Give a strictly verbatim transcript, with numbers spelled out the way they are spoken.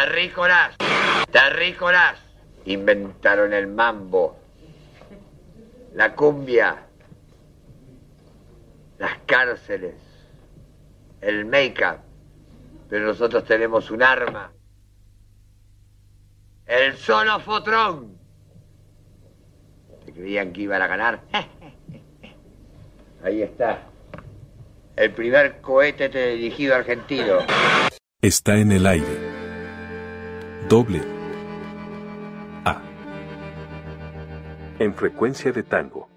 Terrícolas, terrícolas. Inventaron el mambo, la cumbia, las cárceles, el make-up. Pero nosotros tenemos un arma. El solo fotrón. ¿Se creían que iban a ganar? Ahí está. El primer cohete dirigido argentino. Está en el aire. Doble A. En frecuencia de tango.